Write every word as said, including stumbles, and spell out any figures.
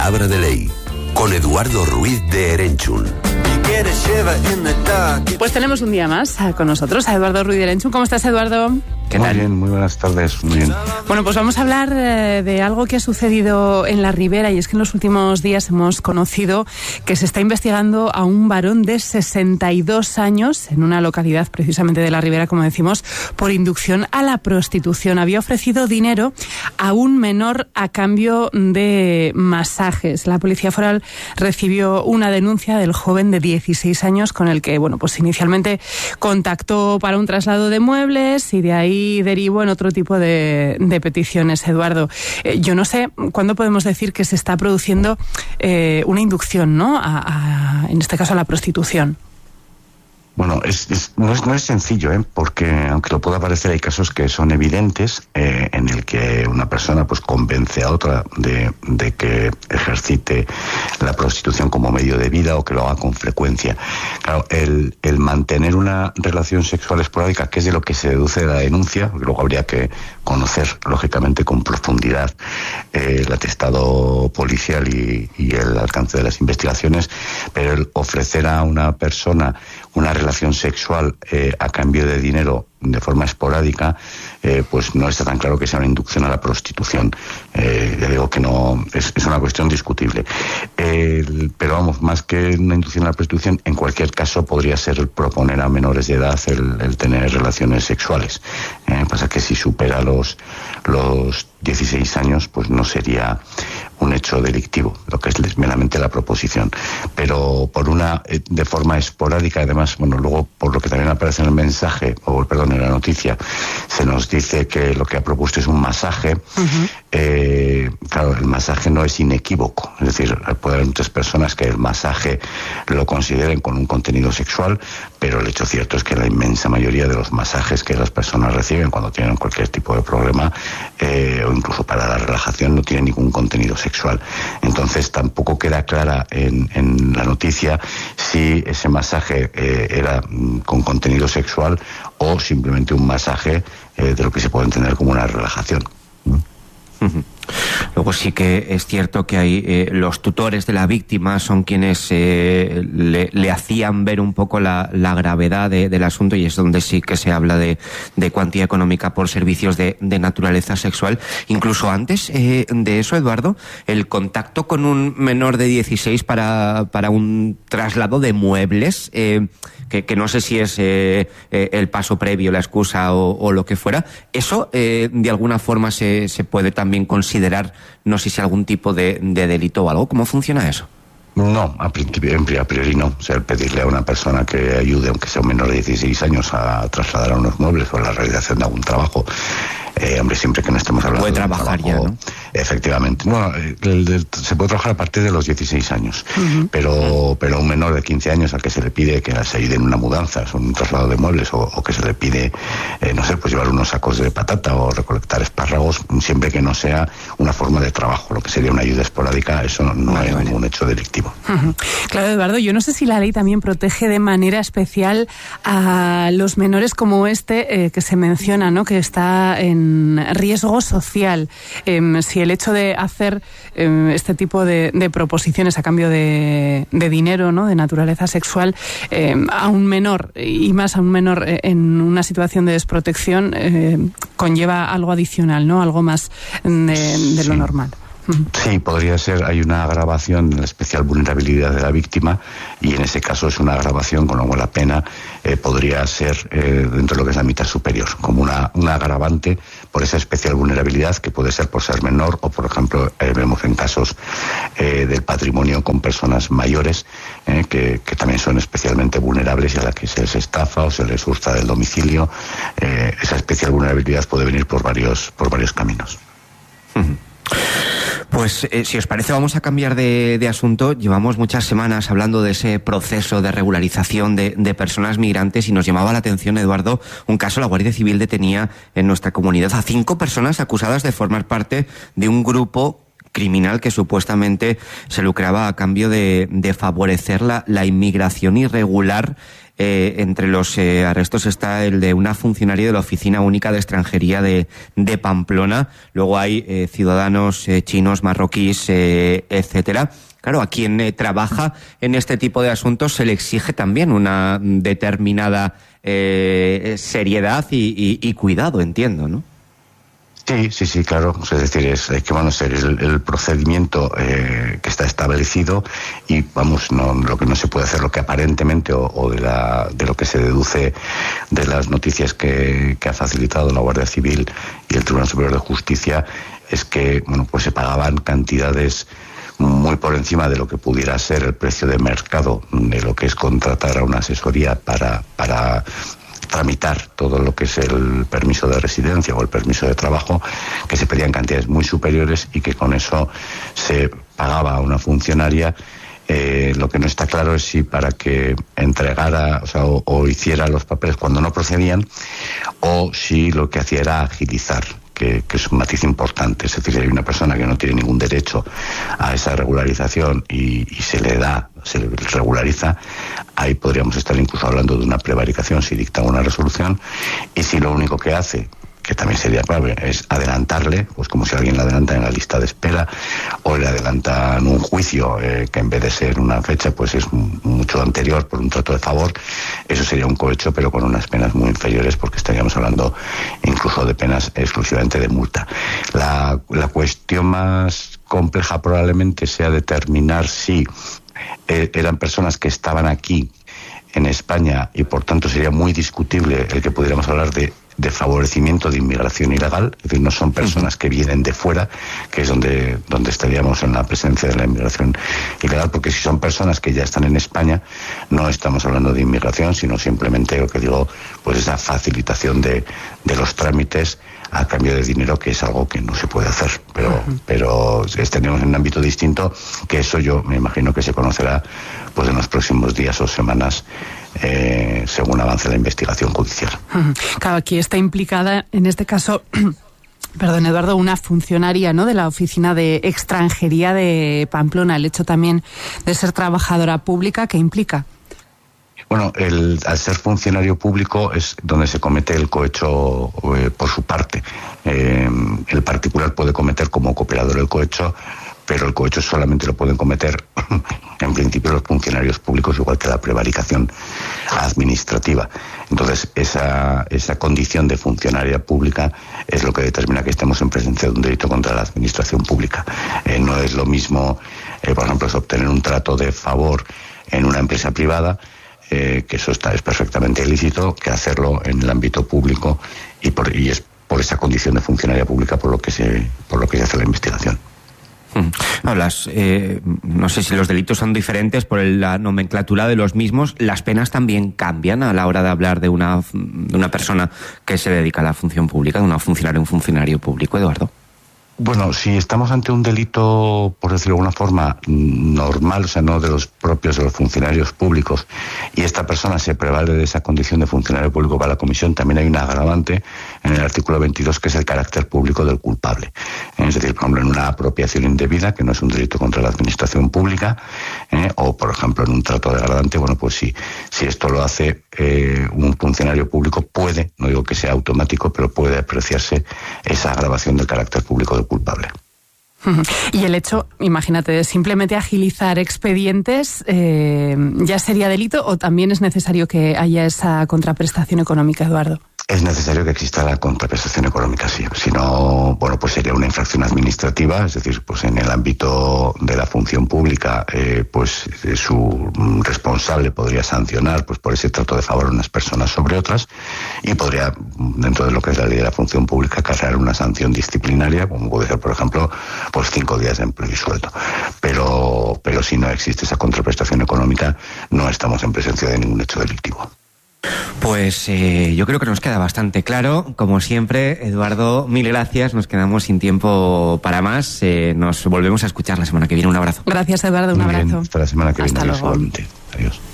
Palabra de Ley, con Eduardo Ruiz de Erenchun. Pues tenemos un día más con nosotros a Eduardo Ruiz de Erenchun. ¿Cómo estás, Eduardo? ¿Qué tal? Muy bien, muy buenas tardes, muy bien. Bueno, pues vamos a hablar eh, de algo que ha sucedido en la Ribera, y es que en los últimos días hemos conocido que se está investigando a un varón de sesenta y dos años en una localidad precisamente de la Ribera, como decimos, por inducción a la prostitución. Había ofrecido dinero a un menor a cambio de masajes. La Policía Foral recibió una denuncia del joven de dieciséis años con el que, bueno, pues inicialmente contactó para un traslado de muebles y de ahí derivó en otro tipo de, de peticiones. Eduardo, eh, yo no sé cuándo podemos decir que se está produciendo eh, una inducción, ¿no? A, a, en este caso a la prostitución. Bueno, es, es, no, es, no es sencillo, ¿eh? Porque aunque lo pueda parecer, hay casos que son evidentes eh, en el que una persona pues convence a otra de, de que ejercite la prostitución como medio de vida o que lo haga con frecuencia. Claro, el, el mantener una relación sexual esporádica, que es de lo que se deduce de la denuncia, porque luego habría que conocer, lógicamente, con profundidad eh, el atestado policial y, y el alcance de las investigaciones, pero el ofrecer a una persona una relación sexual eh, a cambio de dinero de forma esporádica, eh, pues no está tan claro que sea una inducción a la prostitución. Eh, ya digo que no, es, es una cuestión discutible. Eh, pero vamos, más que una inducción a la prostitución, en cualquier caso podría ser el proponer a menores de edad el, el tener relaciones sexuales. Eh, pasa que si supera los, los dieciséis años, pues no sería un hecho delictivo, lo que es meramente la proposición. Pero por una, de forma esporádica, además, bueno, luego por lo que también aparece en el mensaje, o perdón, en la noticia, se nos dice que lo que ha propuesto es un masaje. Uh-huh. Eh, claro, el masaje no es inequívoco, es decir, puede haber muchas personas que el masaje lo consideren con un contenido sexual, pero el hecho cierto es que la inmensa mayoría de los masajes que las personas reciben cuando tienen cualquier tipo de problema, eh, o incluso para la relajación, no tienen ningún contenido sexual. Entonces tampoco queda clara en, en la noticia si ese masaje eh, era mm, con contenido sexual o simplemente un masaje eh, de lo que se puede entender como una relajación. ¿Mm? Luego sí que es cierto que hay eh, los tutores de la víctima son quienes eh, le, le hacían ver un poco la, la gravedad de, del asunto, y es donde sí que se habla de, de cuantía económica por servicios de, de naturaleza sexual. Incluso antes eh, de eso, Eduardo, el contacto con un menor de dieciséis para, para un traslado de muebles, eh, que, que no sé si es eh, eh, el paso previo, la excusa o, o lo que fuera, eso eh, de alguna forma se, se puede también considerar, no sé si algún tipo de, de delito o algo. ¿Cómo funciona eso? No, a, principio, a priori no. O sea, el pedirle a una persona que ayude, aunque sea un menor de dieciséis años, a trasladar a unos muebles o a la realización de algún trabajo, eh, hombre, siempre que no estemos hablando puede de trabajar trabajo, ya, ¿no? Efectivamente. Bueno, el, el, se puede trabajar a partir de los dieciséis años, uh-huh. pero pero un menor de quince años al que se le pide que se ayude en una mudanza, un traslado de muebles, o, o que se le pide, eh, no sé, pues llevar unos sacos de patata o recolectar espárragos, siempre que no sea una forma de trabajo, lo que sería una ayuda esporádica, eso no, no vale, es vale. ningún hecho delictivo. Uh-huh. Claro, Eduardo, yo no sé si la ley también protege de manera especial a los menores como este eh, que se menciona, ¿no?, que está en riesgo social. Eh, si el hecho de hacer eh, este tipo de, de proposiciones a cambio de, de dinero, ¿no?, de naturaleza sexual, eh, a un menor, y más a un menor eh, en una situación de desprotección, eh, conlleva algo adicional, ¿no?, algo más de, de lo sí. normal. Sí, podría ser, hay una agravación en la especial vulnerabilidad de la víctima, y en ese caso es una agravación, con lo cual la pena eh, podría ser eh, dentro de lo que es la mitad superior, como una, una agravante por esa especial vulnerabilidad, que puede ser por ser menor, o por ejemplo eh, vemos en casos eh, del patrimonio con personas mayores eh, que, que también son especialmente vulnerables y a las que se les estafa o se les hurta del domicilio. Eh, esa especial vulnerabilidad puede venir por varios, por varios caminos. Uh-huh. Pues eh, si os parece vamos a cambiar de, de asunto. Llevamos muchas semanas hablando de ese proceso de regularización de, de personas migrantes, y nos llamaba la atención, Eduardo, un caso. La Guardia Civil detenía en nuestra comunidad a cinco personas acusadas de formar parte de un grupo criminal que supuestamente se lucraba a cambio de, de favorecer la, la inmigración irregular Eh, entre los eh, arrestos está el de una funcionaria de la Oficina Única de Extranjería de, de Pamplona. Luego hay eh, ciudadanos eh, chinos, marroquíes, eh, etcétera. Claro, a quien eh, trabaja en este tipo de asuntos se le exige también una determinada eh, seriedad y, y, y cuidado, entiendo, ¿no? Sí, sí, sí, claro. Es decir, es que van a ser el, el procedimiento eh, que está establecido y, vamos, no lo que no se puede hacer, lo que aparentemente o, o de, la, de lo que se deduce de las noticias que, que ha facilitado la Guardia Civil y el Tribunal Superior de Justicia es que, bueno, pues se pagaban cantidades muy por encima de lo que pudiera ser el precio de mercado de lo que es contratar a una asesoría para para tramitar todo lo que es el permiso de residencia o el permiso de trabajo, que se pedían cantidades muy superiores y que con eso se pagaba a una funcionaria. Eh, lo que no está claro es si para que entregara, o sea, o, o hiciera los papeles cuando no procedían, o si lo que hacía era agilizar, que, que es un matiz importante. Es decir, hay una persona que no tiene ningún derecho a esa regularización y, y se le da, se le regulariza, ahí podríamos estar incluso hablando de una prevaricación si dicta una resolución, y si lo único que hace, que también sería grave, es adelantarle, pues como si alguien le adelanta en la lista de espera o le adelantan un juicio eh, que en vez de ser una fecha pues es mucho anterior por un trato de favor, eso sería un cohecho, pero con unas penas muy inferiores, porque estaríamos hablando incluso de penas exclusivamente de multa. La, la cuestión más compleja probablemente sea determinar si eh, eran personas que estaban aquí en España y por tanto sería muy discutible el que pudiéramos hablar de de favorecimiento de inmigración ilegal, es decir, no son personas que vienen de fuera, que es donde, donde estaríamos en la presencia de la inmigración ilegal, porque si son personas que ya están en España, no estamos hablando de inmigración, sino simplemente, lo que digo, pues esa facilitación de, de los trámites a cambio de dinero, que es algo que no se puede hacer, pero, uh-huh. pero tenemos en un ámbito distinto, que eso yo me imagino que se conocerá pues en los próximos días o semanas, Eh, según avance la investigación judicial. Claro, aquí está implicada, en este caso, perdón, Eduardo, una funcionaria, ¿no?, de la Oficina de Extranjería de Pamplona. El hecho también de ser trabajadora pública, ¿qué implica? Bueno, el, al ser funcionario público es donde se comete el cohecho eh, por su parte. Eh, el particular puede cometer como cooperador el cohecho, pero el cohecho solamente lo pueden cometer en principio los funcionarios públicos, igual que la prevaricación administrativa. Entonces, esa, esa condición de funcionaria pública es lo que determina que estemos en presencia de un delito contra la administración pública. Eh, no es lo mismo, eh, por ejemplo, es obtener un trato de favor en una empresa privada, eh, que eso está, es perfectamente ilícito, que hacerlo en el ámbito público, y, por, y es por esa condición de funcionaria pública por lo que se, por lo que se hace la investigación. No, las, eh, no sé si los delitos son diferentes por la nomenclatura de los mismos. Las penas también cambian a la hora de hablar de una, de una persona que se dedica a la función pública, de una funcionaria, un funcionario público, Eduardo. Bueno, si estamos ante un delito, por decirlo de alguna forma, normal, o sea, no de los propios de los funcionarios públicos, y esta persona se prevale de esa condición de funcionario público para la comisión, también hay un agravante en el artículo veintidós, que es el carácter público del culpable. Es decir, por ejemplo, en una apropiación indebida, que no es un delito contra la administración pública, eh, o, por ejemplo, en un trato degradante, bueno, pues si, si esto lo hace eh, un funcionario público, puede, no digo que sea automático, pero puede apreciarse esa agravación del carácter público del culpable. Y el hecho, imagínate, de simplemente agilizar expedientes, eh, ¿ya sería delito o también es necesario que haya esa contraprestación económica, Eduardo? Es necesario que exista la contraprestación económica, sí. Si no, bueno, pues sería una infracción administrativa, es decir, pues en el ámbito de la función pública, eh, pues eh, su responsable podría sancionar, pues por ese trato de favor a unas personas sobre otras, y podría, dentro de lo que es la ley de la función pública, cargar una sanción disciplinaria, como puede ser, por ejemplo, pues cinco días de empleo y sueldo. Pero, pero si no existe esa contraprestación económica, no estamos en presencia de ningún hecho delictivo. Pues eh, yo creo que nos queda bastante claro. Como siempre, Eduardo, mil gracias. Nos quedamos sin tiempo para más. Eh, nos volvemos a escuchar la semana que viene. Un abrazo. Gracias, Eduardo. Un Muy abrazo. Bien. Hasta la semana que Hasta viene. luego. Igualmente. Adiós.